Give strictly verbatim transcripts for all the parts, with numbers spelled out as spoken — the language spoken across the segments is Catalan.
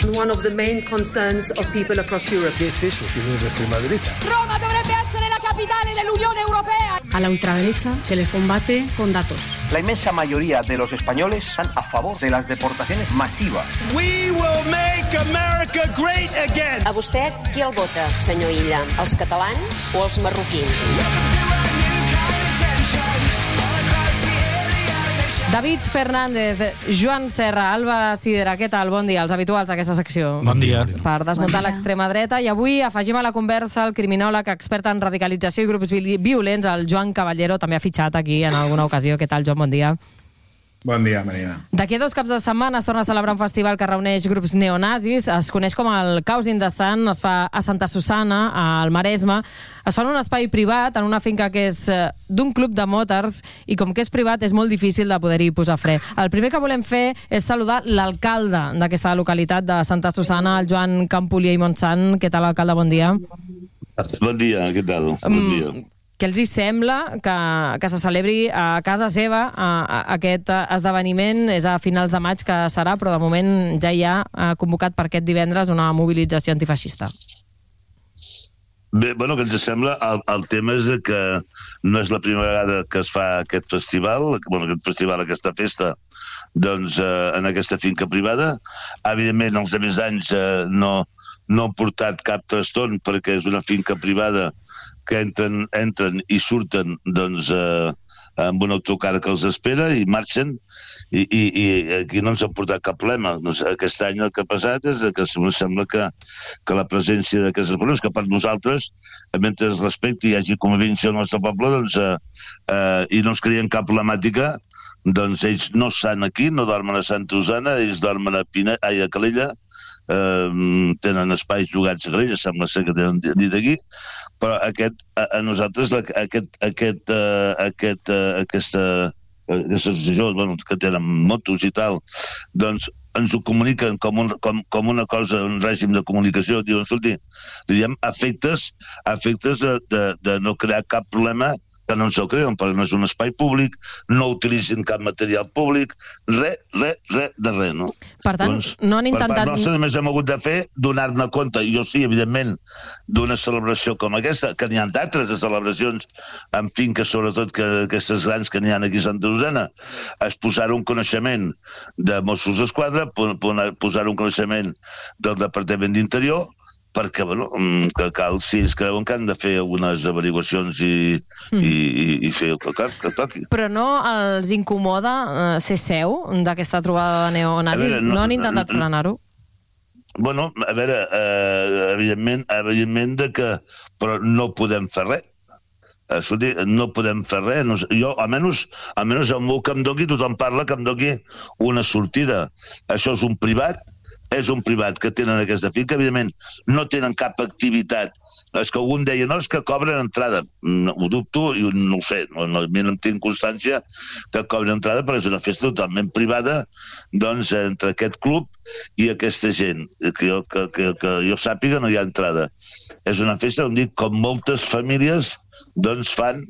on one of the main concerns of people across Europe. ¿Qué es eso si no es la extrema derecha? Roma dovrebbe essere la capitale dell'Unione Europea. A la ultraderecha se les combate con datos. La inmensa mayoría de los españoles están a favor de las deportaciones masivas. We will make America great again. A vostè qui el vota, senyor Illa? Els catalans o els marroquins? David Fernández, Joan Serra, Alba Sidera, què tal? Bon dia, els habituals d'aquesta secció. Bon dia. Per desmuntar bon l'extrema dreta. I avui afegim a la conversa el criminòleg expert en radicalització i grups violents, el Joan Caballero, també ha fitxat aquí en alguna ocasió. Què tal, Joan? Bon dia. Bon dia, Marina. D'aquí a dos caps de setmana es torna a celebrar un festival que reuneix grups neonazis. Es coneix com el Caos in the Sun, es fa a Santa Susana, al Maresme. Es fa en un espai privat, en una finca que és d'un club de motors, i com que és privat és molt difícil de poder-hi posar fre. El primer que volem fer és saludar l'alcalde d'aquesta localitat de Santa Susana, el Joan Campolier i Montsant. Què tal, alcalde? Bon dia. Bon dia, què tal? Bon dia. Mm. Què els hi sembla que, que se celebri a casa seva a, a, aquest esdeveniment? És a finals de maig que serà, però de moment ja hi ha convocat per aquest divendres una mobilització antifeixista. Bé, bueno, que ens sembla, el, el tema és que no és la primera vegada que es fa aquest festival, bueno, aquest festival, aquesta festa, doncs eh, en aquesta finca privada. Evidentment, els darrers anys eh, no, no han portat cap trastorn perquè és una finca privada que entren, entren i surten doncs, eh, amb un autocar que els espera i marxen, i, i, i aquí no ens ha portat cap problema. Aquest any el que ha passat és que sembla que, que la presència d'aquestes persones, que per nosaltres, mentre es respecti i hi hagi convivència al nostre poble, doncs, eh, eh, i no ens creien cap problemàtica, doncs ells no estan aquí, no dormen a Santa Susana, ells dormen a, Pina, ai, a Calella, Uh, tenen espais jugats a Calella, sembla ser que tenen dit aquí, però aquest, a, a nosaltres la, aquest, aquest, uh, aquest, uh, aquesta, uh, aquestes joves, bueno, que tenen motos i tal, doncs ens ho comuniquen com, un, com, com una cosa, un règim de comunicació. Diuen, escolti, diem efectes, efectes de, de, de no crear cap problema, que no ens ho creuen, perquè no és un espai públic, no utilitzin cap material públic, res, res, res de res, no? Per tant, doncs, no han intentat... Per part nostra només hem hagut de fer donar-ne compte, i jo sí, evidentment, d'una celebració com aquesta, que n'hi ha d'altres de celebracions en finques, sobretot que aquestes grans que n'hi ha aquí a Santa Susana, és posar un coneixement de Mossos d'Esquadra, posar un coneixement del Departament d'Interior, perquè, bueno, que cal, si ells creuen que han de fer algunes averiguacions i, mm. i, i, i fer el que, que toqui. Però no els incomoda eh, ser seu d'aquesta trobada de neonazis? Veure, no, no han intentat frenar-ho? Bueno, a veure, eh, evidentment, evidentment de que, però no podem fer res. Escolti, no podem fer res. No, jo, almenys, almenys el meu que em doni, tothom parla que em doni una sortida. Això és un privat, és un privat que tenen aquesta finca, evidentment no tenen cap activitat. És que algú em deia, no, és que cobren entrada. No, ho dubto i no ho sé, no, no, no tinc constància que cobren entrada, però és una festa totalment privada, doncs, entre aquest club i aquesta gent. Que jo, que, que, que jo sàpiga no hi ha entrada. És una festa on dic, com moltes famílies doncs fan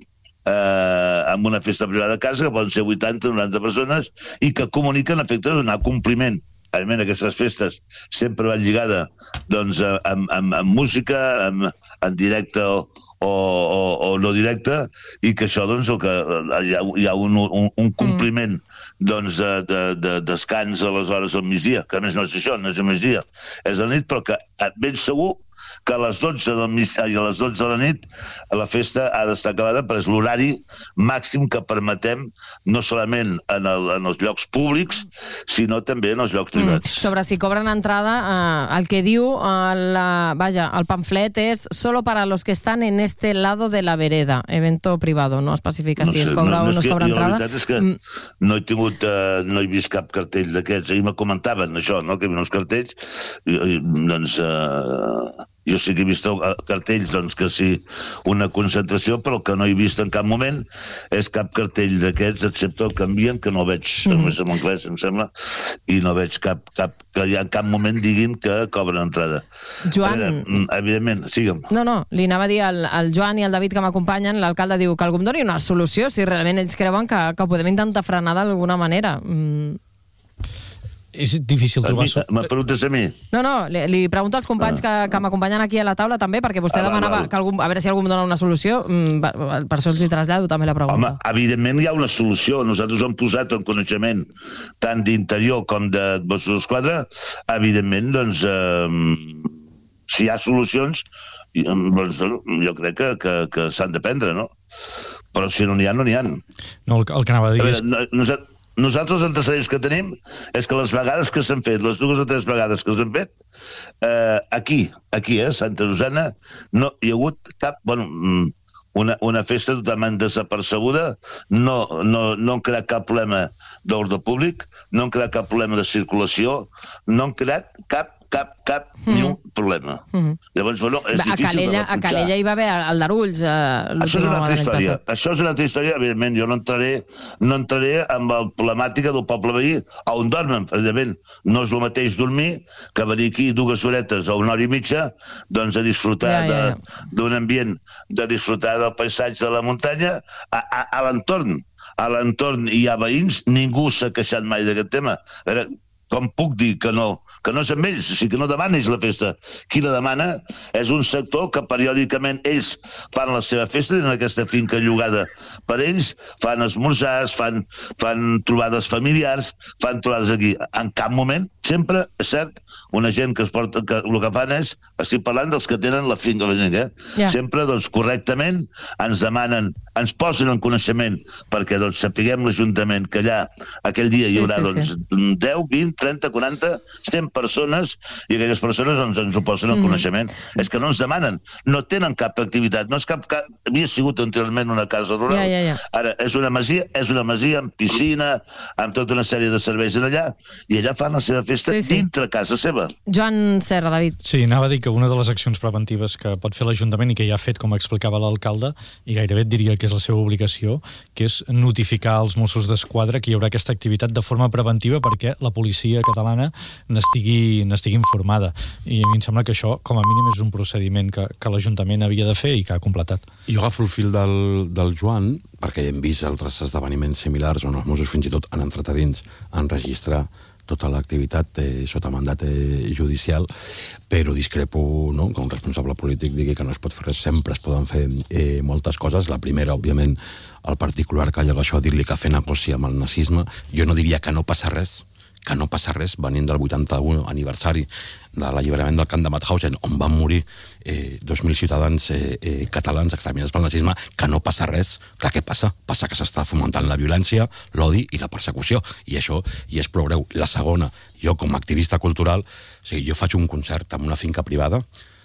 eh, amb una festa privada a casa, que poden ser vuitanta o noranta persones, i que comuniquen efecte de donar compliment. Evidentment, aquestes festes sempre van lligada doncs, amb, amb, amb música, amb, en directe o, o, o, o no directe, i que això, doncs, el que, hi ha, hi ha un, un, un compliment doncs, de, de, de descans a les hores del migdia, que a més no és això, no és el migdia, és a la nit, però que ben segur que a les dotze del migdia i a les dotze de la nit la festa ha d'estar acabada, però és l'horari màxim que permetem no solament en, el, en els llocs públics, sinó també en els llocs privats. Mm. Sobre si cobren entrada, eh, el que diu eh, la, vaja, el pamflet és solo para los que están en este lado de la vereda, evento privado, no especifica no sé, si es cobra no, no o no es cobra que, entrada. La veritat és que mm. no he tingut, eh, no he vist cap cartell d'aquests, ahir me comentaven això, no? Que hi havia uns cartells, i, i, doncs... Eh, jo sí que he vist cartells, doncs, que sí, una concentració, però el que no he vist en cap moment és cap cartell d'aquests, excepte el que envien, que no veig, mm. només en anglès, em sembla, i no veig cap, cap, que hi ha cap moment diguin que cobren entrada. Joan... Veure, evidentment, sigue'm. No, no, li anava a dir al, al Joan i al David que m'acompanyen, l'alcalde diu que algú em doni una solució, si realment ells creuen que, que ho podem intentar frenar d'alguna manera. Mm. És difícil trobar... Me preguntes a mi? No, no, li, li pregunto als companys ah. que, que m'acompanyen aquí a la taula també, perquè vostè ah, demanava val, val. que algú, a veure si algú em dona una solució. Per això els hi trasllado també la pregunta. Home, evidentment hi ha una solució. Nosaltres hem posat en coneixement tant d'interior com de Mossos d'Esquadra. Evidentment, doncs, eh, si hi ha solucions, doncs, jo crec que, que, que s'han de prendre, no? Però si no n'hi ha, no n'hi ha. No, el, el que anava a dir a és... veure, nosaltres, Nosaltres els antecedents que tenim és que les vegades que s'han fet, les dues o tres vegades que s'han fet, eh, aquí, aquí, a Santa Susana, no hi ha hagut cap... Bueno, una, una festa totalment desapercebuda, no, no, no han creat cap problema d'ordre públic, no han creat cap problema de circulació, no han creat cap cap, cap, mm. ni un problema. Mm. Llavors, bueno, és a difícil Calella, de repunxar. A Calella hi va haver el d'Arulls. Eh, Això és una altra història. Això és una altra història, evidentment. Jo no entraré, no entraré amb la problemàtica del poble veí on dormen. Evidentment, no és el mateix dormir que venir aquí dues horetes o una hora i mitja doncs a disfrutar ja, ja, ja. d'un ambient, de disfrutar del paisatge de la muntanya a, a, a l'entorn. A l'entorn hi ha veïns, ningú s'ha queixat mai d'aquest tema. A veure, com puc dir que no, que no és amb ells, o sigui que no demana ells la festa. Qui la demana és un sector que periòdicament ells fan la seva festa, tenen aquesta finca llogada per ells, fan esmorzars, fan, fan trobades familiars, fan trobades aquí. En cap moment, sempre, és cert, una gent que es porta, que el que fan és, estic parlant dels que tenen la finca, eh? yeah. sempre, doncs, correctament, ens demanen, ens posen en coneixement, perquè, doncs, sapiguem l'Ajuntament que allà, aquell dia hi haurà, sí, sí, doncs, sí. deu, vint, trenta, quaranta, cent persones, i aquelles persones doncs, ens ho posen en mm. coneixement. És que no ens demanen, no tenen cap activitat, no és cap, cap... havia sigut anteriorment una casa rural, ja, ja, ja. ara és una masia, és una masia amb piscina, amb tota una sèrie de serveis en allà, i allà fan la seva festa sí, sí. dintre casa seva. Joan Serra, David. Sí, anava a dir que una de les accions preventives que pot fer l'Ajuntament i que ja ha fet, com explicava l'alcalde, i gairebé et diria que és la seva obligació, que és notificar als Mossos d'Esquadra que hi haurà aquesta activitat de forma preventiva perquè la policia catalana n'estigui n'estigui informada. I a mi em sembla que això, com a mínim, és un procediment que, que l'Ajuntament havia de fer i que ha completat. Jo agafo el fil del, del Joan, perquè hem vist altres esdeveniments similars on els Mossos fins i tot han entrat a dins a enregistrar tota l'activitat eh, sota mandat eh, judicial, però discrepo, no?, que un responsable polític digui que no es pot fer res, sempre es poden fer eh, moltes coses. La primera, òbviament, el particular que llega això a dir-li que fer negoci amb el nazisme, jo no diria que no passa res, que no passa res, venint del vuitanta-u aniversari de l'alliberament del camp de Mauthausen, on van morir eh, dos mil ciutadans eh, eh, catalans exterminats pel nazisme, que no passa res. Clar, què passa? Passa que s'està fomentant la violència, l'odi i la persecució, i això hi és prou greu. La segona, jo com a activista cultural, o sigui, jo faig un concert en una finca privada,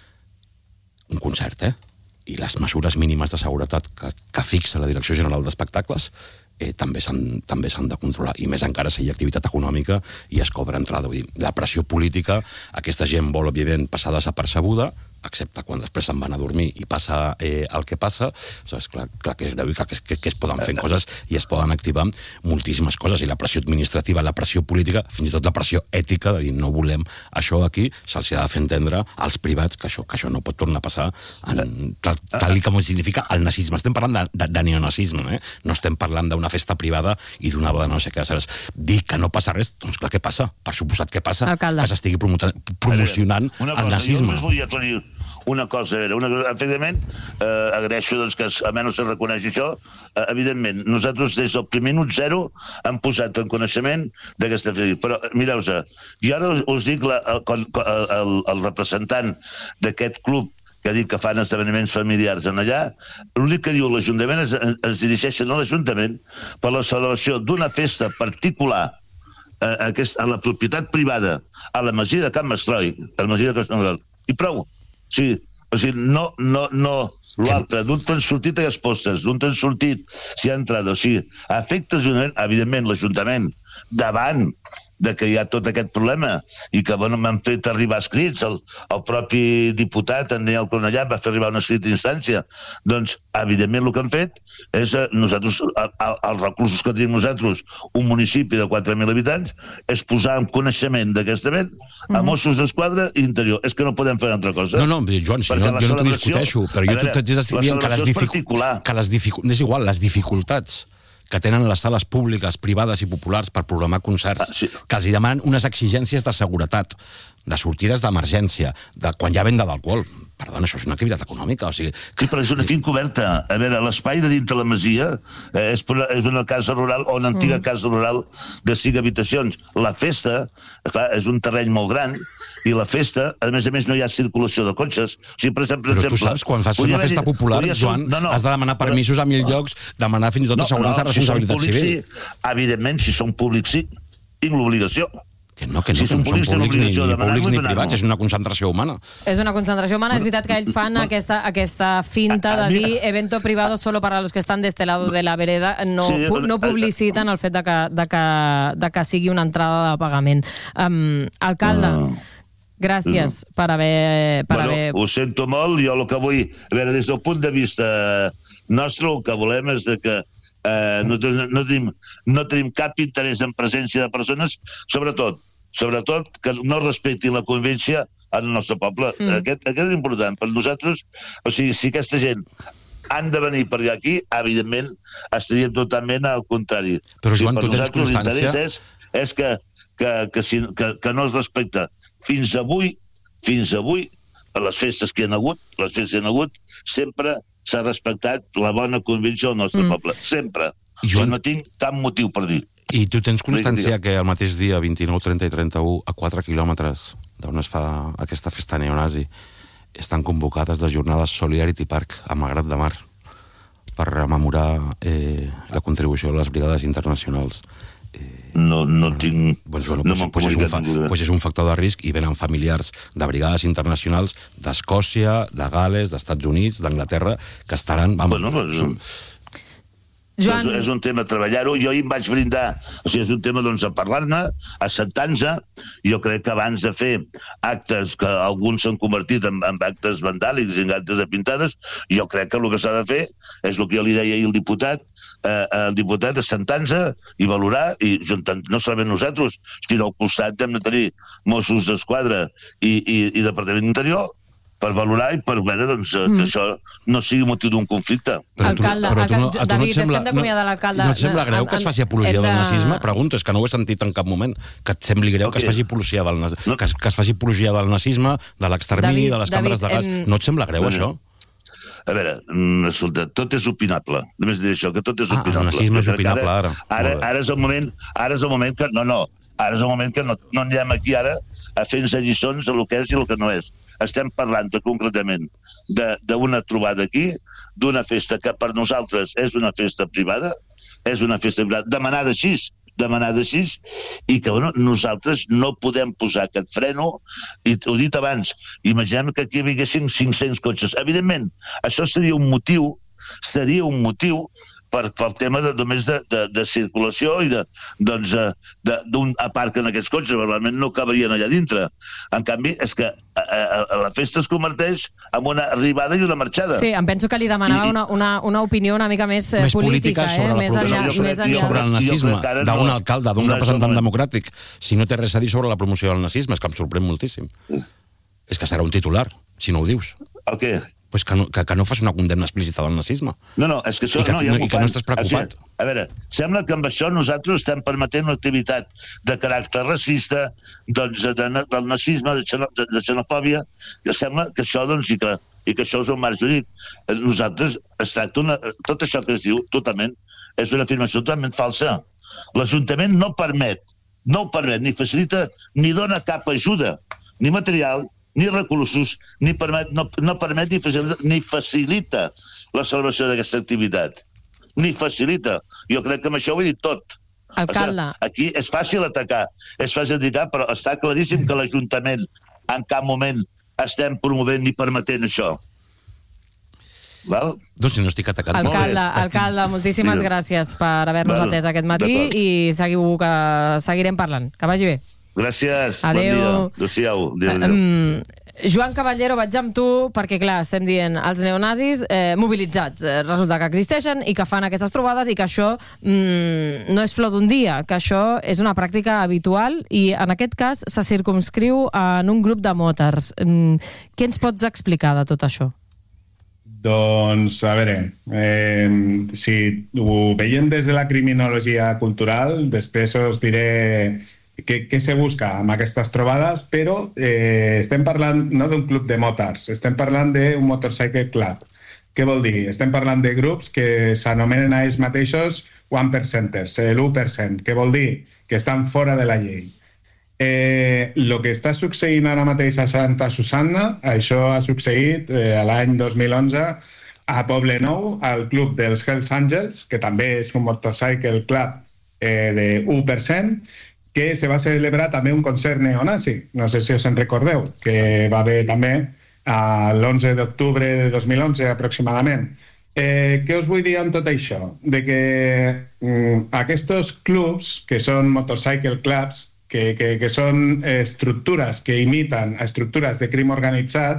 un concert, eh? I les mesures mínimes de seguretat que, que fixa la Direcció General d'Espectacles Eh, també s'han també s'han de controlar, i més encara si hi ha activitat econòmica i es cobra entrada. Vull dir, la pressió política, aquesta gent vol, òbviament, passar desapercebuda, excepte quan després se'n van a dormir i passa eh, el que passa. O sigui, clar, clar que és greu i clar que, que, que es poden fer coses i es poden activar moltíssimes coses, i la pressió administrativa, la pressió política, fins i tot la pressió ètica, de dir no volem això aquí, se'ls ha de fer entendre als privats que això, que això no pot tornar a passar en, tal, tal com significa el nazisme. Estem parlant de, de, de neonazisme, eh? No estem parlant d'una festa privada i d'una boda no sé què. Saps? Dir que no passa res, doncs clar, què passa? Per suposat que passa, Alcalde. Que s'estigui promocionant el nazisme. Jo volia aclarir una cosa, una, efectivament, eh, agraeixo doncs, que almenys se reconeixi això. Eh, evidentment, nosaltres des del primer minut zero hem posat en coneixement d'aquesta festa. Però mireu-vos, jo ara us, us dic la, el, el, el representant d'aquest club que ha dit que fan esdeveniments familiars en allà, l'únic que diu l'Ajuntament es, es dirigeixen a l'Ajuntament per la celebració d'una festa particular a, a, aquest, a la propietat privada, a la masia de Can Mastroi, a la masia de Can Mastroi, i prou. Sí, o sigui, no, no, no, l'altre, d'on t'han sortit aquests postes, d'on t'han sortit si ha entrat, o sigui, a efectes, evidentment, l'Ajuntament, davant de que hi ha tot aquest problema i que bueno, m'han fet arribar escrits, el, el propi diputat, en Daniel Cornellà, va fer arribar un escrit d'instància. Doncs, evidentment, el que han fet és, nosaltres, els recursos que tenim nosaltres, un municipi de quatre mil habitants, és posar en coneixement d'aquest event a Mossos d'Esquadra i Interior. És que no podem fer altra cosa. No, no, Joan, si no, jo no t'ho discuteixo, però jo t'estic dient que les dificultats, que les dificultats, és igual, les dificultats que tenen les sales públiques, privades i populars per programar concerts, Ah, sí. que els hi demanen unes exigències de seguretat, de sortides d'emergència, de quan hi ha venda d'alcohol. Perdona, això és una activitat econòmica, o sigui... Sí, però és una finca oberta. A veure, l'espai de dintre la masia eh, és, per- és una casa rural o una antiga casa rural de cinc habitacions. La festa, clar, és un terreny molt gran i la festa, a més a més, no hi ha circulació de cotxes. O sigui, per exemple, Però per tu exemple, saps, quan fas podria una festa haver- popular, podria ser- Joan, no, no, has de demanar però- permisos a mil llocs, demanar fins i tot assegurança de responsabilitat si són públics, civil. sí. Evidentment, si són públics, sí. Tinc l'obligació. Que no, que no, Si que són no són públics, tenen públics ni, l'obligació ni de demanar-lo públics i ni donar-lo. privats, és una concentració humana. És una concentració humana. És veritat que ells fan aquesta, aquesta finta a de mi- dir evento privado solo para los que están de este lado de la vereda. No, Sí, pu- no eh, publiciten el fet de que, de que, de que sigui una entrada de pagament. Um, alcalde, No. gràcies per haver... Per bueno, haver... ho sento molt, jo el que vull... A veure, des del punt de vista nostre, el que volem és de que eh, no, ten- no, tenim, no tenim cap interès en presència de persones, sobretot, sobretot que no respectin la convivència en el nostre poble. Mm. Aquest, aquest és important. Per nosaltres, o sigui, si aquesta gent han de venir per aquí, evidentment, estaríem totalment al contrari. Però, O sigui, Joan, per tu tens nosaltres constància- l'interès és, és que, que, que, si, que, que no es respecta. Fins avui, fins avui, per les festes que hi ha hagut, les festes que hi ha hagut, sempre s'ha respectat la bona convivència del nostre mm. poble. Sempre. I I Joan- Joan... no tinc cap motiu per dir. I tu tens constància Digue, que el mateix dia, vint-i-nou, trenta i trenta-u, a quatre quilòmetres d'on es fa aquesta festa neonazi, estan convocades les jornades Solidarity Park a Malgrat de Mar per rememorar eh, la contribució de les brigades internacionals. No, no tinc... Doncs, bueno, no pues, m'han pues, és un fa, comunicat ningú. pues és un factor de risc i venen familiars de brigades internacionals d'Escòcia, de Gales, d'Estats Units, d'Anglaterra, que estaran... Vamos, Bueno, pues, són- Joan, És, és un tema a treballar-ho. Jo ahir em vaig brindar, o sigui, és un tema doncs, a parlar-ne, a sentar-nos. Jo crec que abans de fer actes que alguns s'han convertit en, en actes vandàlics i en actes de pintades, jo crec que el que s'ha de fer és el que jo li deia ahir al diputat, eh, el diputat és sentar-nos i valorar, i juntant, no solament nosaltres, sinó al costat hem de tenir Mossos d'Esquadra i, i, i Departament d'Interior, per valorar i per veure doncs, mm. que això no sigui motiu d'un conflicte. Però tu, Alcalde, però tu no, David, a tu no et és sembla, que hem d'acomiadar l'alcalde. no et sembla greu que es faci apologia Hem de- del nazisme? Pregunto, és que no ho he sentit en cap moment. Que et sembli greu que es Ok. faci apologia del, nazi- No. que, es, que es faci apologia del nazisme, de l'extermini, David, de les David, càmeres de gas. em- No et sembla greu, Bueno. això? A veure, mm, escolta, tot és opinable. Només diré això, que tot és Ah, opinable. el nazisme és Jo crec que opinable, ara. Ara, Molt bé. ara és el moment, ara és el moment que... No, no, ara és el moment que no, no anirem aquí ara a fer-nos lliçons de lo que és i el que no és. Estem parlant de, concretament de- d'una trobada aquí, d'una festa que per nosaltres és una festa privada, és una festa privada demanada així, demanada així, i que bueno, nosaltres no podem posar aquest freno, i ho he dit abans, imaginem que aquí hi vinguessin cinc-cents cotxes. Evidentment, això seria un motiu, seria un motiu per, pel tema de, només de, de, de circulació i de, doncs, eh, de, d'un aparc en aquests cotxes, realment no cabrien allà dintre. En canvi, és que a, a, a la festa es converteix en una arribada i una marxada. Sí, em penso que li demanava I- una, una, una opinió una mica més, eh, Més política política, sobre eh? la més promoció, enllà, jo crec- més enllà. jo sobre el crec- nazisme, crec que ara d'un no- alcalde, d'un no és el representant moment. democràtic, si no té res a dir sobre la promoció del nazisme, és que em sorprèn moltíssim. És que serà un titular, si no ho dius. El què? Pues que no, que, que no fas una condemna explícita del nazisme. No, no, és que això... I que- no, ja no- m'ho i que no fan. estàs preocupat. O sigui, a veure, sembla que amb això nosaltres estem permetent una activitat de caràcter racista, doncs, de, del nazisme, de, xeno, de, de xenofòbia, que sembla que això, doncs, i que, i que això és un marc jurídic. Nosaltres, es tracta una, tot això que es diu, totalment, és una afirmació totalment falsa. L'Ajuntament no permet, no ho permet, ni facilita, ni dona cap ajuda, ni material, ni recursos, ni permet, no, no permet ni facilita, ni facilita la celebració d'aquesta activitat. Ni facilita. Jo crec que amb això ho he dit tot. Alcalde. O sigui, aquí és fàcil atacar, és fàcil atacar, però està claríssim que l'Ajuntament en cap moment estem promovent ni permetent això. Val? Doncs si no estic atacant... Alcalde, Molt bé. alcalde, moltíssimes Digue'm. gràcies per haver-nos Val, atès aquest matí d'acord. i segur que seguirem parlant. Que vagi bé. Gràcies, Adéu. bon dia. Adéu-siau. Adéu, adéu. Um, Joan Caballero, vaig amb tu, perquè clar, estem dient els neonazis eh, mobilitzats. Eh, resulta que existeixen i que fan aquestes trobades i que això mm, no és flor d'un dia, que això és una pràctica habitual i en aquest cas se circumscriu en un grup de moters. Mm, què ens pots explicar de tot això? Doncs, a veure, eh, si ho veiem des de la criminologia cultural, després us diré què, què se busca amb aquestes trobades, però eh, estem parlant no d'un club de motards, estem parlant d'un motorcycle club. Què vol dir? Estem parlant de grups que s'anomenen a ells mateixos one percenters, l'u per cent. Què vol dir? Que estan fora de la llei. Eh, lo que està succeint ara mateix a Santa Susanna, això ha succeït eh, l'any dos mil onze a Poblenou, al club dels Hells Angels, que també és un motorcycle club eh, de u per cent, que se va celebrar també un concert neonazi. No sé si us en recordeu, que va haver també l'onze d'octubre de dos mil onze aproximadament. Eh, què us vull dir amb tot això? De que mm, aquests clubs, que són motorcycle clubs, que, que, que són estructures que imiten estructures de crim organitzat,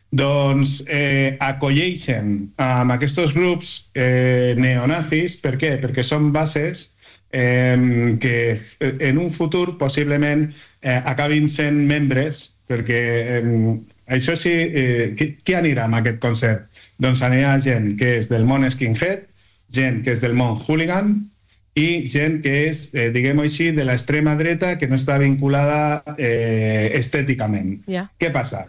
doncs eh, acolleixen amb aquests grups eh, neonazis. Per què? Perquè són bases eh, que en un futur possiblement eh, acabin sent membres, perquè eh, això sí, eh, qui, qui anirà a aquest concert? Doncs anirà gent que és del món skinhead, gent que és del món hooligan, i gent que és, eh, diguem-ho així, de l'extrema dreta, que no està vinculada eh, estèticament. Yeah. Què passa?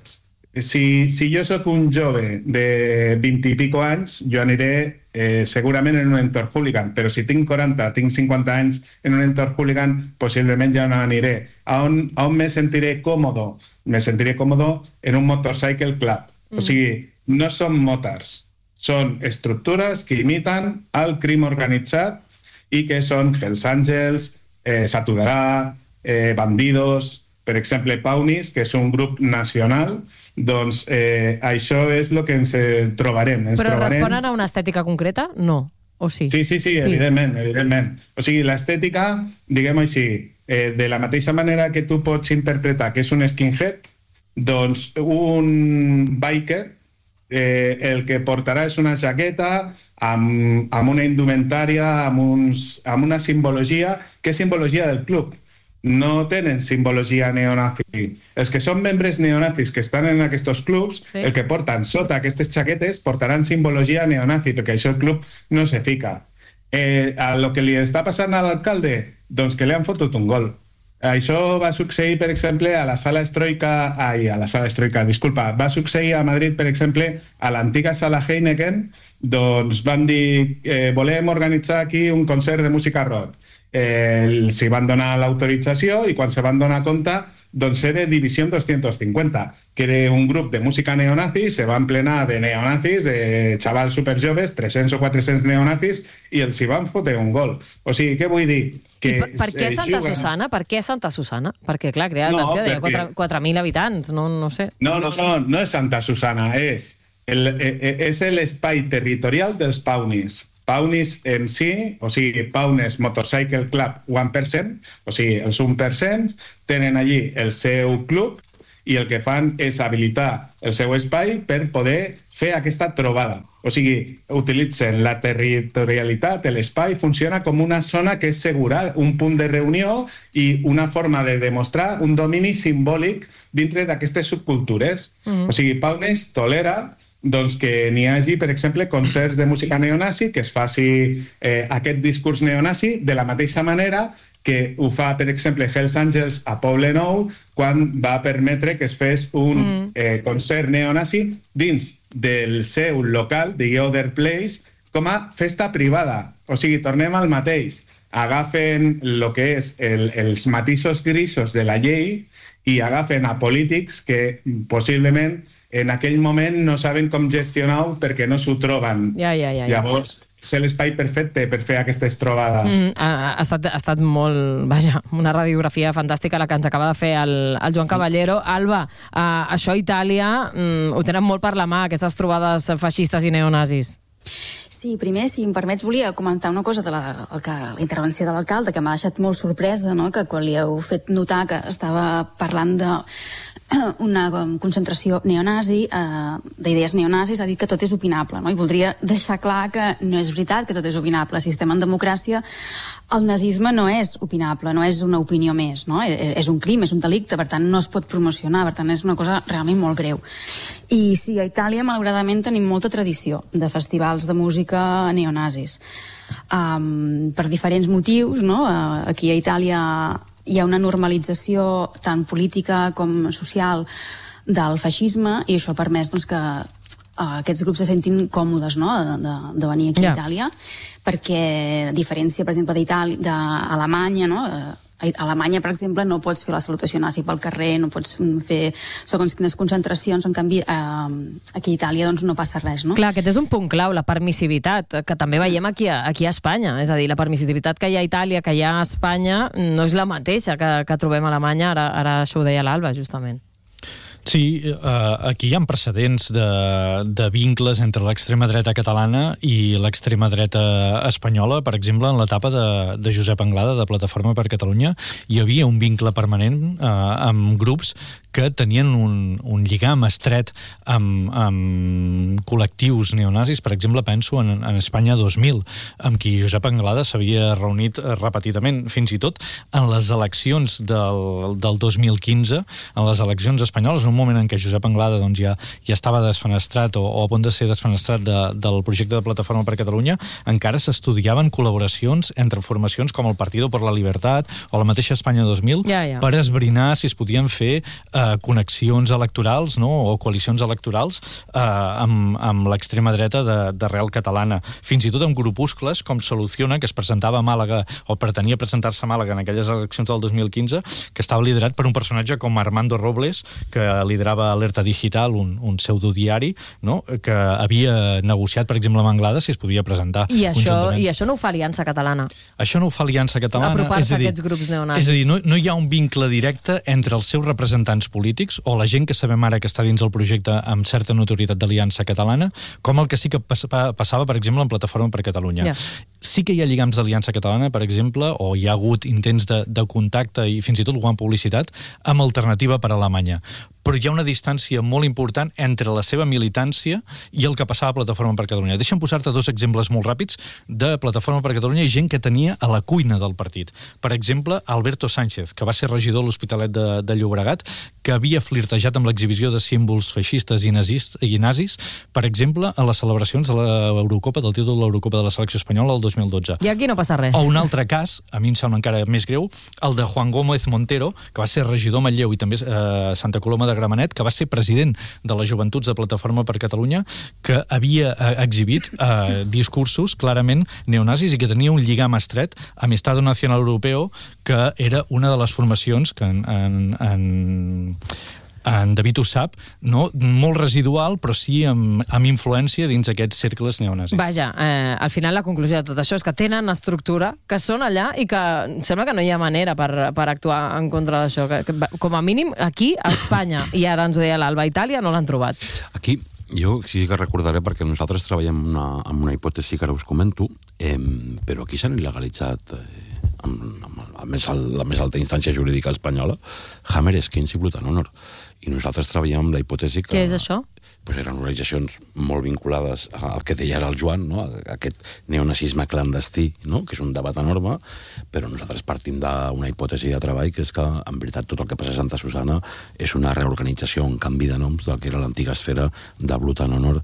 Si, si jo sóc un jove de vint i pico anys, jo aniré eh, segurament en un entorn hooligan, però si tinc quaranta, tinc cinquanta anys en un entorn hooligan, possiblement ja no aniré. A on, a on me sentiré còmodo? Me sentiré còmodo en un motorcycle club. Mm. O sigui, no són motards, són estructures que imiten el crim organitzat i que són Hells Angels, eh, Satudarà, eh, Bandidos, per exemple, Pawnees, que és un grup nacional, doncs eh, això és el que ens trobarem. Ens Però trobarem... responen a una estètica concreta? No. O sí? Sí, sí, sí, sí. evidentment, evidentment. O sigui, l'estètica, diguem-ho així, eh, de la mateixa manera que tu pots interpretar que és un skinhead, doncs un biker eh, el que portarà és una jaqueta amb, amb una indumentària, amb, uns, amb una simbologia, que és simbologia del club. No tenen simbologia neonazi. Els que són membres neonazis que estan en aquests clubs, sí. el que porten sota aquestes jaquetes portaran simbologia neonazi, perquè això el club no se fica. Eh, a lo que li està passant a l'alcalde, doncs que li han fotut un gol. Això va succeir, per exemple, a la sala Estroika, ai, a la sala Estroika, disculpa, va succeir a Madrid, per exemple, a l'antiga sala Heineken, doncs van dir, eh, volem organitzar aquí un concert de música rock. Eh, els van donar l'autorització i quan se van donar compte, doncs era Divisió doscientos cincuenta, que era un grup de música neonazi, se van plenar de neonazis, de xavals superjoves, tres-cents o quatre-cents neonazis, i els hi van fotre un gol. O sigui, què vull dir? Que per, per què Santa juguen... Susana? Per què Santa Susana? Perquè, clar, crea l'atenció, no, perquè... deia quatre mil habitants, no, no sé. No, no, no, no és Santa Susana, és el, és l'espai territorial dels Pawnees. Pawnees en si, o sigui, Pawnees Motorcycle Club one percent, o sigui, els un per cent, tenen allí el seu club i el que fan és habilitar el seu espai per poder fer aquesta trobada. O sigui, utilitzen la territorialitat, l'espai funciona com una zona que és segura, un punt de reunió i una forma de demostrar un domini simbòlic dintre d'aquestes subcultures. Mm. O sigui, Pawnees tolera doncs que n'hi hagi, per exemple, concerts de música neonazi, que es faci eh, aquest discurs neonazi de la mateixa manera que ho fa, per exemple, Hells Angels a Poblenou quan va permetre que es fes un mm. eh, concert neonazi dins del seu local, The Other Place, com a festa privada. O sigui, tornem al mateix. Agafen el que és el, els matisos grisos de la llei i agafen a polítics que possiblement en aquell moment no saben com gestionar-ho perquè no s'ho troben. Ja, ja, ja, ja. Llavors, és l'espai perfecte per fer aquestes trobades. Mm, ha, ha, estat, ha estat molt... Vaja, una radiografia fantàstica la que ens acaba de fer el, el Joan Caballero. Alba, uh, això a Itàlia mm, ho tenen molt per la mà, aquestes trobades feixistes i neonazis. Sí, primer, si em permets, volia comentar una cosa de la, el que, la intervenció de l'alcalde, que m'ha deixat molt sorpresa, no? Que quan li heu fet notar que estava parlant de una concentració neonazi, eh, d'idees neonazis, ha dit que tot és opinable, no? I voldria deixar clar que no és veritat que tot és opinable. Si estem en democràcia, el nazisme no és opinable, no és una opinió més, no? És un crim, és un delicte, per tant no es pot promocionar, per tant és una cosa realment molt greu. I sí, a Itàlia, malauradament, tenim molta tradició de festivals de música neonazis. Um, per diferents motius, no? Aquí a Itàlia hi ha una normalització tant política com social del feixisme i això ha permès doncs, que uh, aquests grups se sentin còmodes, no? de, de, de venir aquí yeah. a Itàlia, perquè a diferència, per exemple, d'Alemanya, no? A Alemanya, per exemple, no pots fer la salutació nazi pel carrer, no pots fer segons quines concentracions, en canvi eh, aquí a Itàlia doncs no passa res, no? Clar, aquest és un punt clau, la permissivitat, que també veiem aquí a, aquí a Espanya, és a dir, la permissivitat que hi ha a Itàlia, que hi ha a Espanya, no és la mateixa que, que trobem a Alemanya, ara, ara això ho deia l'Alba, justament. Sí, eh, aquí hi ha precedents de, de vincles entre l'extrema dreta catalana i l'extrema dreta espanyola. Per exemple, en l'etapa de, de Josep Anglada, de Plataforma per Catalunya, hi havia un vincle permanent eh, amb grups que tenien un, un lligam estret amb, amb col·lectius neonazis. Per exemple, penso en, en Espanya dos mil, amb qui Josep Anglada s'havia reunit repetidament, fins i tot en les eleccions del, del dos mil quinze, en les eleccions espanyoles, en un moment en què Josep Anglada doncs, ja, ja estava desfenestrat o, o a punt de ser desfenestrat de, del projecte de Plataforma per Catalunya, encara s'estudiaven col·laboracions entre formacions com el Partido por la Libertad o la mateixa Espanya dos mil ja, ja. per esbrinar si es podien fer eh, connexions electorals, no? O coalicions electorals eh, amb, amb l'extrema dreta d'arrel catalana. Fins i tot amb grupuscles com Soluciona, que es presentava a Màlaga o pretenia presentar-se a Màlaga en aquelles eleccions del dos mil quinze, que estava liderat per un personatge com Armando Robles, que liderava Alerta Digital, un, un pseudodiari, no? Que havia negociat, per exemple, amb Anglada si es podia presentar I això, conjuntament. I això no ho fa Aliança Catalana. Això no ho fa Aliança Catalana. Apropar-se a aquests grups neonazis. És a dir, no, no hi ha un vincle directe entre els seus representants polítics o la gent que sabem ara que està dins el projecte amb certa notorietat d'Aliança Catalana, com el que sí que passava, per exemple, en Plataforma per Catalunya. Yeah. Sí que hi ha lligams d'Aliança Catalana, per exemple, o hi ha hagut intents de, de contacte i fins i tot alguna publicitat amb Alternativa per Alemanya. Però hi ha una distància molt important entre la seva militància i el que passava a Plataforma per Catalunya. Deixa'm posar-te dos exemples molt ràpids de Plataforma per Catalunya i gent que tenia a la cuina del partit. Per exemple, Alberto Sánchez, que va ser regidor a l'Hospitalet de, de Llobregat, que havia flirtejat amb l'exhibició de símbols feixistes i, nazis, i nazis, per exemple, a les celebracions de l'Eurocopa, del títol de l'Eurocopa de la selecció espanyola el dos mil dotze. I aquí no passa res. O un altre cas, a mi em sembla encara més greu, el de Juan Gómez Montero, que va ser regidor a Manlleu i també a eh, Santa Coloma de Gramenet, que va ser president de les Joventuts de Plataforma per Catalunya, que havia eh, exhibit eh, discursos clarament neonazis i que tenia un lligam estret amb Estado Nacional Europeo, que era una de les formacions que en, en, en en David ho sap, no? Molt residual, però sí amb, amb influència dins aquests cercles neonazis. Vaja, eh, al final la conclusió de tot això és que tenen estructura, que són allà i que sembla que no hi ha manera per, per actuar en contra d'això. Que, que, com a mínim, aquí, a Espanya, i ara ens ho deia l'Alba, a Itàlia no l'han trobat. Aquí, jo sí que recordaré, perquè nosaltres treballem una, amb una hipòtesi que ara us comento, eh, però aquí s'han il·legalitzat eh, amb, amb la, més, la més alta instància jurídica espanyola, Hammer, Skins i Blutan Honor. I nosaltres treballem amb la hipòtesi que... Què és això? Pues eren organitzacions molt vinculades al que deia ara el Joan, no? Aquest neonazisme clandestí, no? Que és un debat enorme, però nosaltres partim d'una hipòtesi de treball que és que, en veritat, tot el que passa a Santa Susana és una reorganització, un canvi de noms del que era l'antiga esfera de Blutan Honor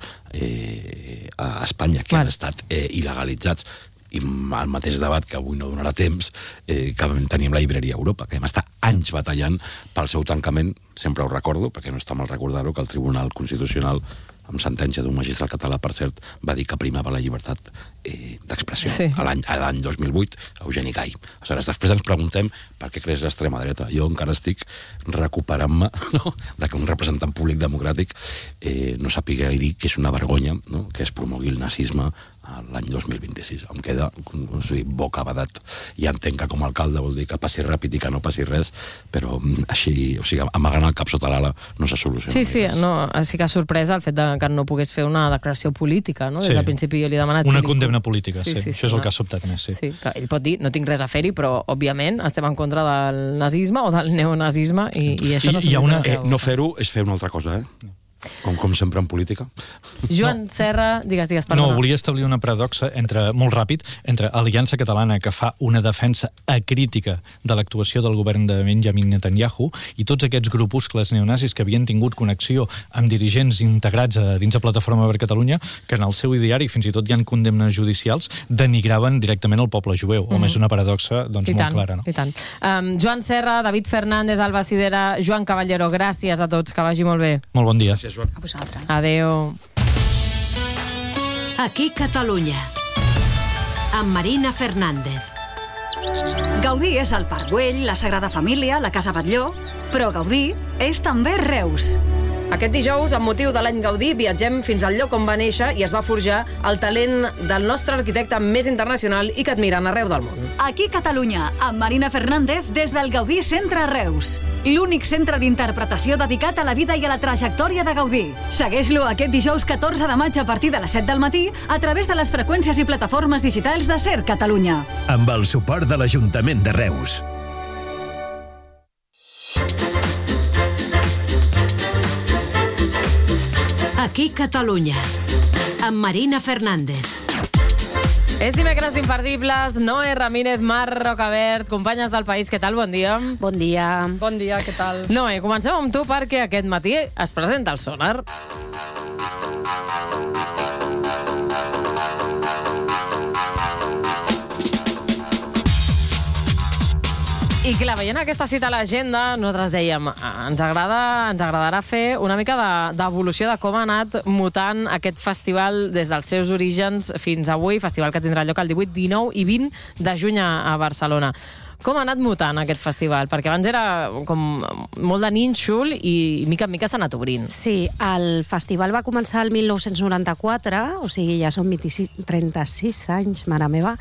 eh, a Espanya, que vale. Han estat eh, il·legalitzats. I el mateix debat, que avui no donarà temps, eh, que tenim la llibreria Europa, que vam estar anys batallant pel seu tancament. Sempre ho recordo, perquè no està mal recordar-ho, que el Tribunal Constitucional, amb sentència d'un magistrat català, per cert, va dir que primava la llibertat eh, d'expressió sí. a l'any dos mil vuit, Eugeni Gai. Aleshores, després ens preguntem per què creix l'extrema dreta. Jo encara estic recuperant-me, no?, de que un representant públic democràtic eh, no sàpiga dir que és una vergonya, no?, que es promogui el nazisme l'any dos mil vint-i-sis. Em queda o sigui, bocabadat. Ja entenc que com a alcalde vol dir que passi ràpid i que no passi res, però així, o sigui, amagant el cap sota l'ala no se soluciona. Sí, sí, no, sí que ha sorpresa el fet de que no pogués fer una declaració política, no? Des Sí. del principi jo li he demanat... Una si li- condemna política, sí. Sí, sí, Això és sí, el que no? ha sobtat més, sí. Sí, que ell pot dir, no tinc res a fer-hi, però, òbviament, estem en contra del nazisme o del neonazisme i, i això I, no hi ha una, s'ho eh, no fer-ho és fer una altra cosa, eh? Com, com sempre en política. Joan Serra, digues, digues, perdona. No, volia establir una paradoxa entre, molt ràpid, entre Aliança Catalana, que fa una defensa acrítica de l'actuació del govern de Benjamin Netanyahu, i tots aquests grupuscles neonazis que havien tingut connexió amb dirigents integrats a, dins de Plataforma per Catalunya, que en el seu ideari, fins i tot hi ha condemnes judicials, denigraven directament el poble jueu. Mhm. Home, és una paradoxa doncs, I molt tant, clara, no? i tant. Um, Joan Serra, David Fernández, Alba Sidera, Joan Caballero, gràcies a tots, que vagi molt bé. Molt bon dia. Gràcies, Joan. A vosaltres. Adéu. Aquí Catalunya, amb Marina Fernández. Gaudí és el Parc Güell, la Sagrada Família, la Casa Batlló, però Gaudí és també Reus. Aquest dijous, amb motiu de l'any Gaudí, viatgem fins al lloc on va néixer i es va forjar el talent del nostre arquitecte més internacional i que admiren arreu del món. Aquí Catalunya, amb Marina Fernández des del Gaudí Centre Reus. L'únic centre d'interpretació dedicat a la vida i a la trajectòria de Gaudí. Segueix-lo aquest dijous catorze de maig a partir de les set del matí a través de les freqüències i plataformes digitals de Ser Catalunya. Amb el suport de l'Ajuntament de Reus. Aquí Catalunya, amb Marina Fernández. És dimecres d'imperdibles, Noé Ramírez, Mar Rocabert, companyes del País, què tal? Bon dia. Bon dia. Bon dia, què tal? Noé, comencem amb tu perquè aquest matí es presenta el Sonar. I clar, veient aquesta cita a l'agenda, nosaltres dèiem, ens agrada, ens agradarà fer una mica de- d'evolució de com ha anat mutant aquest festival des dels seus orígens fins avui, festival que tindrà lloc el divuit, dinou i vint de juny a a Barcelona. Com ha anat mutant aquest festival? Perquè abans era com molt de nínxol i mica en mica s'ha anat obrint. Sí, el festival va començar el mil nou-cents noranta-quatre, o sigui, ja són vint-i-sis, trenta-sis anys, mare meva,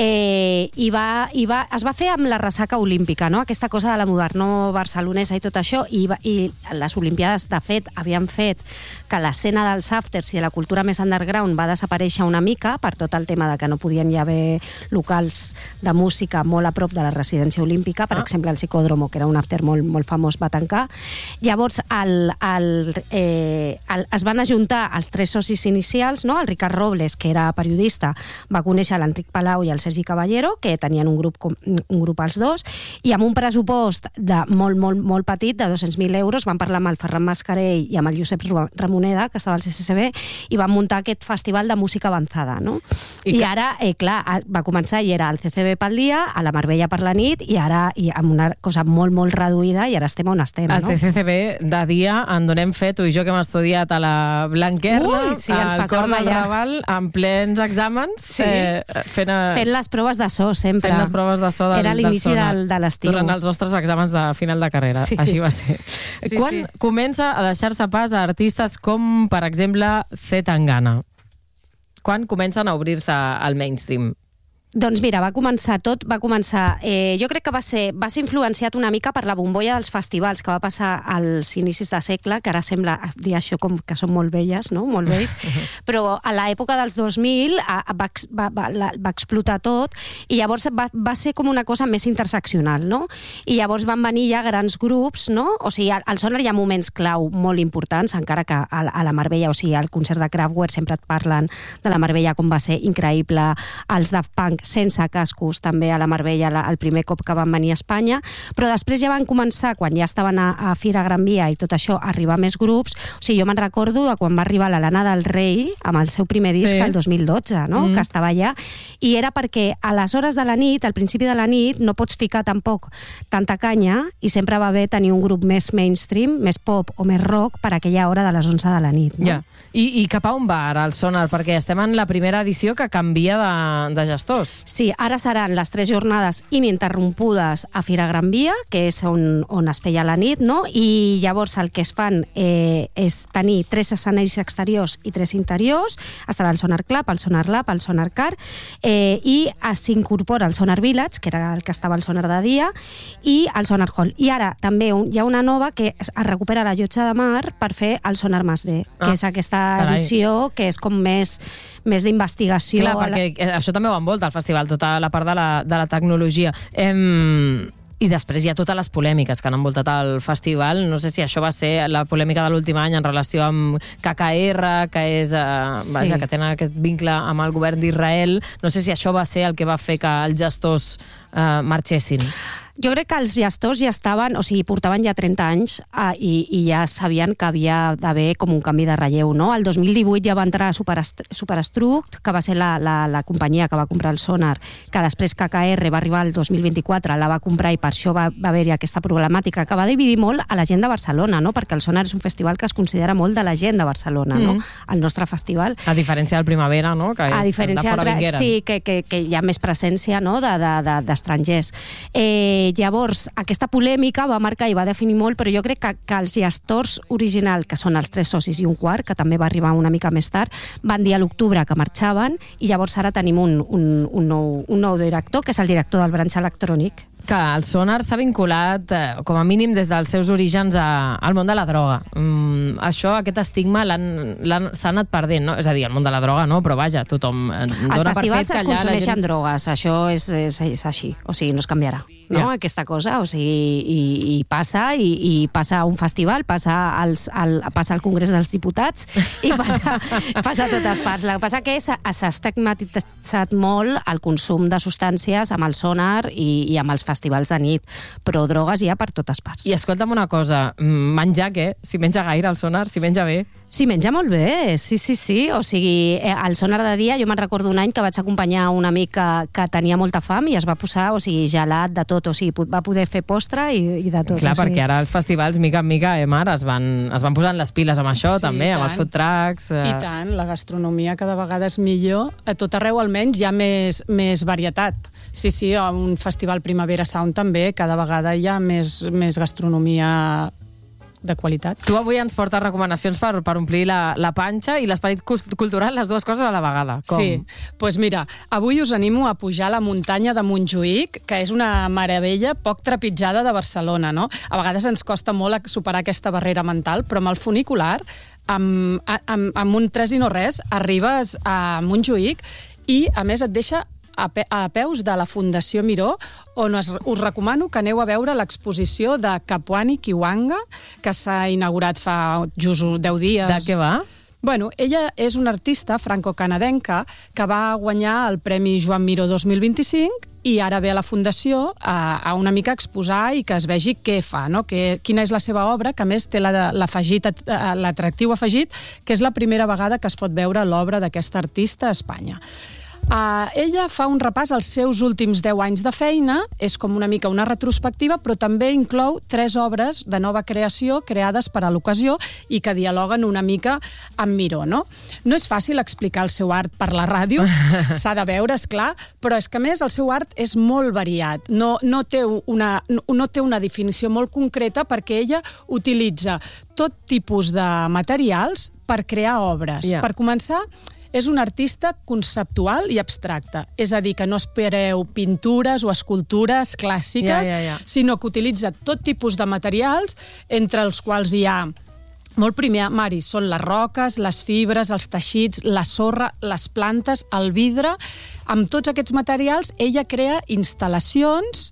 eh, i, va, i va, es va fer amb la ressaca olímpica, no? Aquesta cosa de la modernó barcelonesa i tot això, i, va, i les Olimpiades, de fet, havien fet que l'escena dels afters i de la cultura més underground va desaparèixer una mica per tot el tema de que no podien hi haver locals de música molt a prop de la residència olímpica, per ah. exemple el Psicòdromo, que era un after molt, molt famós, va tancar. Llavors el, el, eh, el, es van ajuntar els tres socis inicials, no? El Ricard Robles, que era periodista, va conèixer l'Enric Palau i el Sergi Caballero, que tenien un grup, un grup els dos, i amb un pressupost de molt, molt, molt petit, de dos-cents mil euros, van parlar amb el Ferran Mascarell i amb el Josep Ramoneda, que estava al C C C B, i van muntar aquest festival de música avançada, no? I, I que... ara, eh, clar, va començar i era el C C B pel dia, a la Marbella per la nit, i ara i amb una cosa molt, molt reduïda, i ara estem on estem, el no? C C C B de dia en donem fe, tu i jo que hem estudiat a la Blanquerna, Ui, sí, ens al passàvem cor del allà. Raval, en plens exàmens, Sí. eh, fent, a... Fent les proves de so, sempre. fent les proves de so del, Era l'inici del Sonar, del, de l'estiu. durant els nostres exàmens de final de carrera. Sí. Així va ser. Sí, Quan sí. comença a deixar-se pas a artistes com, per exemple, Z Tangana? Quan comencen a obrir-se al mainstream? Doncs mira, va començar tot, va començar... Eh, jo crec que va ser, va ser influenciat una mica per la bombolla dels festivals que va passar als inicis de segle, que ara sembla dir això com que són molt velles, no? Molt vells, però a l'època dels dos mil a, a, va, ex- va, va, la, va explotar tot i llavors va, va ser com una cosa més interseccional, no? I llavors van venir ja grans grups, no? O sigui, al, al Sonar hi ha moments clau molt importants, encara que a, a la Marbella, o sigui, al concert de Kraftwerk sempre et parlen de la Marbella com va ser increïble, els Daft Punk sense cascos també a la Marbella la, el primer cop que van venir a Espanya, però després ja van començar, quan ja estaven a, a Fira Gran Via i tot això, a arribar més grups. O sigui, jo me'n recordo de quan va arribar la Lana del Rei amb el seu primer disc, Sí. el dos mil dotze, no? Mm. Que estava allà, i era perquè a les hores de la nit, al principi de la nit, no pots ficar tampoc tanta canya i sempre va bé tenir un grup més mainstream, més pop o més rock per aquella hora de les onze de la nit, no? Ja. I, I cap a on va ara el Sonar? Perquè estem en la primera edició que canvia de, de gestors. dos. Sí, ara seran les tres jornades ininterrompudes a Fira Gran Via, que és on, on es feia la nit, no? I llavors el que es fan eh, és tenir tres escenaris exteriors i tres interiors. Estarà el Sonar Club, el Sonar Lab, el Sonar Car, eh, i s'incorpora el Sonar Village, que era el que estava el Sonar de dia, i el Sonar Hall. I ara també un, hi ha una nova que es recupera la Llotja de Mar per fer el Sonar Mas D, que Ah, és aquesta carai. edició que és com més, més d'investigació. Clar, perquè eh, això també ho envolta el festival, tota la part de la, de la tecnologia. Em... I després hi ha totes les polèmiques que han envoltat el festival. No sé si això va ser la polèmica de l'últim any en relació amb K K R, que és, eh, Sí. vaja, que tenen aquest vincle amb el govern d'Israel. No sé si això va ser el que va fer que els gestors eh, marxessin. Jo crec que els gestors ja estaven, o sigui, portaven ja trenta anys eh, i, i ja sabien que havia d'haver com un canvi de relleu, no? El dos mil divuit ja va entrar Superest- Superstruct, que va ser la, la, la companyia que va comprar el Sonar, que després K K R va arribar el dos mil vint-i-quatre, la va comprar i per això va, va haver-hi aquesta problemàtica, que va dividir molt a la gent de Barcelona, no? Perquè el Sonar és un festival que es considera molt de la gent de Barcelona, no? Mm. El nostre festival. A diferència del Primavera, no? Que és A diferència de fora d'altre- vingueren. sí, que, que, que hi ha més presència, no? de, de, de, d'estrangers. Eh, llavors, aquesta polèmica va marcar i va definir molt, però jo crec que, que els gestors originals, que són els tres socis i un quart, que també va arribar una mica més tard, van dir a l'octubre que marxaven i llavors ara tenim un, un, un, nou, un nou director, que és el director del branch electrònic. Que el Sonar s'ha vinculat, eh, com a mínim des dels seus orígens, a, al món de la droga. Mm, això, aquest estigma, l'han- l'han- s'ha anat perdent, no? És a dir, el món de la droga no, però vaja, tothom eh, Els dona per festivals fet que es allà la consumeixen gent... drogues, això és, és, és així, o sigui, no es canviarà, no? Ja. Aquesta cosa, o sigui, i, i passa, i, i passa a un festival, passa, als, al, passa al Congrés dels Diputats, i passa, passa a totes parts. El que passa que s'ha s'ha estigmatitzat molt el consum de substàncies amb el Sonar i, i amb els festivals de nit, però drogues hi ha per totes parts. I escolta'm una cosa, mm, menjar què? Si menja gaire el Sonar, si menja bé? Sí, menja molt bé, sí, sí, sí. O sigui, eh, al Sonar de dia, jo me'n recordo un any que vaig acompanyar un amic que, que tenia molta fam i es va posar, o sigui, gelat de tot, o sigui, pu- va poder fer postre i, i de tot. Clar, o sigui. perquè ara els festivals, mica en mica, eh, Mar, es van, es van posant les piles amb això, Sí, també, i amb els tant. food trucks... Eh... I tant, la gastronomia cada vegada és millor. A tot arreu, almenys, hi ha més, més varietat. Sí, sí, a un festival Primavera Sound també, cada vegada hi ha més, més gastronomia de qualitat. Tu avui ens portes recomanacions per, per omplir la, la panxa i l'esperit cus- cultural, les dues coses a la vegada. Com? Sí, doncs pues mira, avui us animo a pujar a la muntanya de Montjuïc, que és una meravella poc trepitjada de Barcelona, no? A vegades ens costa molt superar aquesta barrera mental, però amb el funicular, amb, amb, amb un tres i no res, arribes a Montjuïc i, a més, et deixa a, pe a peus de la Fundació Miró, on us, us recomano que aneu a veure l'exposició de Kapwani Kiwanga, que s'ha inaugurat fa just deu dies. De què va? Bueno, ella és una artista franco-canadenca que va guanyar el Premi Joan Miró dos mil vint-i-cinc i ara ve a la Fundació a, a una mica exposar i que es vegi què fa, no? que, quina és la seva obra, que a més té la- l'afegit, l'atractiu afegit, que és la primera vegada que es pot veure l'obra d'aquesta artista a Espanya. Uh, ella fa un repàs als seus últims deu anys de feina, és com una mica una retrospectiva, però també inclou tres obres de nova creació creades per a l'ocasió i que dialoguen una mica amb Miró, no? No és fàcil explicar el seu art per la ràdio, s'ha de veure, és clar, però és que a més el seu art és molt variat, no, no, té una, no, no té una definició molt concreta perquè ella utilitza tot tipus de materials per crear obres. Ja. Per començar, és un artista conceptual i abstracte. És a dir, que no espereu pintures o escultures clàssiques, Ja, ja, ja. sinó que utilitza tot tipus de materials, entre els quals hi ha molt primari, són les roques, les fibres, els teixits, la sorra, les plantes, el vidre. Amb tots aquests materials, ella crea instal·lacions...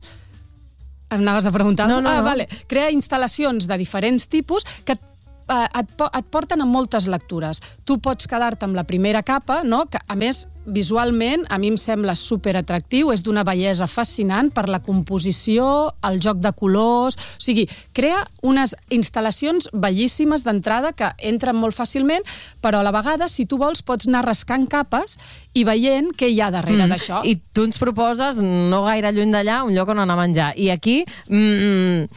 Em anaves a preguntar? No, no, ah, no. Vale. Crea instal·lacions de diferents tipus que eh, et, po- et porten a moltes lectures. Tu pots quedar-te amb la primera capa, no? Que, a més, visualment, a mi em sembla superatractiu, és d'una bellesa fascinant per la composició, el joc de colors... O sigui, crea unes instal·lacions bellíssimes d'entrada que entren molt fàcilment, però a la vegada, si tu vols, pots anar rascant capes i veient què hi ha darrere mm. d'això. I tu ens proposes, no gaire lluny d'allà, un lloc on anar a menjar. I aquí... Mm,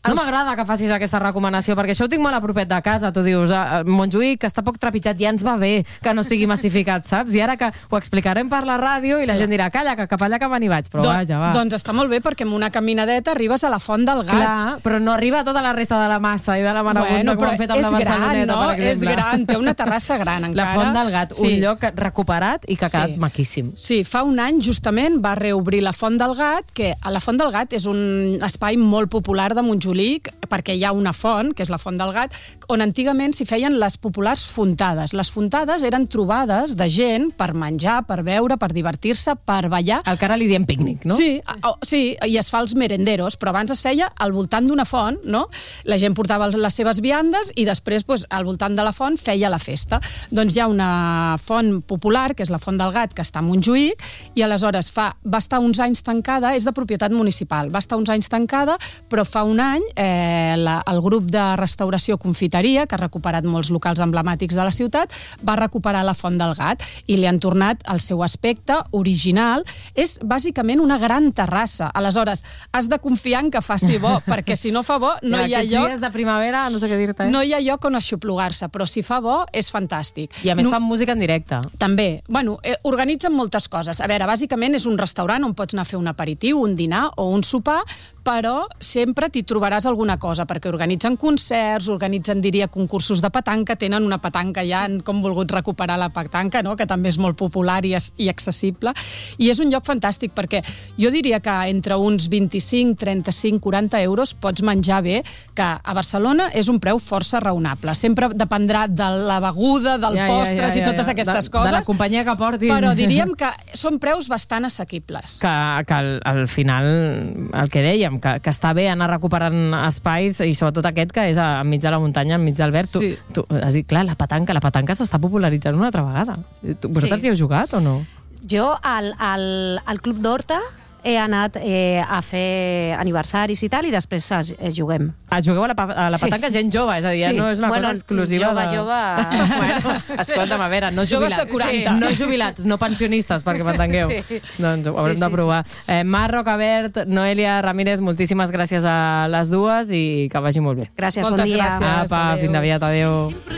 No m'agrada que facis aquesta recomanació, perquè això ho tinc molt a propet de casa. Tu dius, ah, Montjuïc, que està poc trepitjat, ja ens va bé que no estigui massificat, saps? I ara que ho explicarem per la ràdio i la gent dirà, calla, que cap allà que me n'hi vaig, però Don, vaja, va. Doncs està molt bé, perquè amb una caminadeta arribes a la Font del Gat. Clar, però no arriba tota la resta de la massa i de la marabunta, bueno, com han fet amb la Barceloneta, no? per exemple. És gran, té una terrassa gran encara. La Font del Gat, sí. un lloc recuperat i que ha quedat Sí. maquíssim. Sí, fa un any justament va reobrir la Font del Gat, que a la Font del Gat és un espai molt popular de Montjuïc, perquè hi ha una font, que és la Font del Gat, on antigament s'hi feien les populars fontades. Les fontades eren trobades de gent per menjar, per beure, per divertir-se, per ballar. El que ara li diem pícnic, no? Sí, oh, sí, i es fa els merenderos, però abans es feia al voltant d'una font, no? La gent portava les seves viandes i després, pues, al voltant de la font, feia la festa. Doncs hi ha una font popular, que és la Font del Gat, que està a Montjuïc, i aleshores fa, va estar uns anys tancada, és de propietat municipal, va estar uns anys tancada, però fa un any eh, la, el grup de restauració Confiteria, que ha recuperat molts locals emblemàtics de la ciutat, va recuperar la Font del Gat i li han tornat el seu aspecte original. És bàsicament una gran terrassa. Aleshores, has de confiar en que faci bo, perquè si no fa bo, no Clar, hi ha aquests lloc... dies de primavera, no sé què dir-te. Eh? No hi ha lloc on aixoplugar-se, però si fa bo, és fantàstic. I a més no... fan música en directe. També. Bueno, eh, organitzen moltes coses. A veure, bàsicament és un restaurant on pots anar a fer un aperitiu, un dinar o un sopar, però sempre t'hi trobaràs alguna cosa, perquè organitzen concerts, organitzen, diria, concursos de petanca, tenen una petanca, ja han com volgut recuperar la petanca, no? Que també és molt popular i, i accessible, i és un lloc fantàstic, perquè jo diria que entre uns vint-i-cinc, trenta-cinc, quaranta euros pots menjar bé, que a Barcelona és un preu força raonable. Sempre dependrà de la beguda, del ja, postres ja, ja, ja, i totes ja. aquestes de, coses. De la companyia que portis. Però diríem que són preus bastant assequibles. Que, que al, al final, el que dèiem, que, que està bé anar recuperant espais, i sobretot aquest que és a, enmig de la muntanya, enmig del verd. Sí. Tu, tu has dit, clar, la petanca, la petanca s'està popularitzant una altra vegada. Tu, vosaltres Sí. hi heu jugat o no? Jo al, al, al Club d'Horta he anat eh, a fer aniversaris i tal, i després eh, juguem. Ah, jugueu a la, a la petanca sí. gent jove, és a dir, sí. no és una bueno, cosa exclusiva jove, de... jove... bueno, escolta'm, a veure, no Joves jubilats, de quaranta. Sí, no jubilats, no pensionistes, perquè m'entengueu. Sí. Doncs ho haurem Sí, sí, de provar. Sí. Eh, Mar Rocabert, Noelia Ramírez, moltíssimes gràcies a les dues i que vagi molt bé. Gràcies, Moltes bon dia. gràcies. Apa, Adéu. fins aviat, adéu.